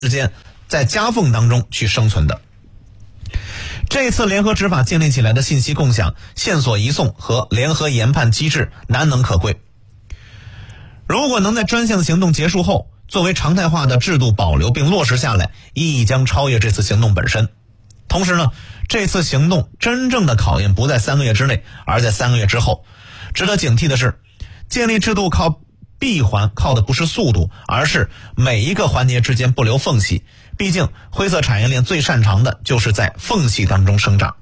之间在夹缝当中去生存的。这次联合执法建立起来的信息共享、线索移送和联合研判机制难能可贵。如果能在专项行动结束后作为常态化的制度保留并落实下来，意义将超越这次行动本身。同时呢，这次行动真正的考验不在3个月之内，而在3个月之后。值得警惕的是，建立制度靠闭环，靠的不是速度，而是每一个环节之间不留缝隙。毕竟灰色产业链最擅长的就是在缝隙当中生长。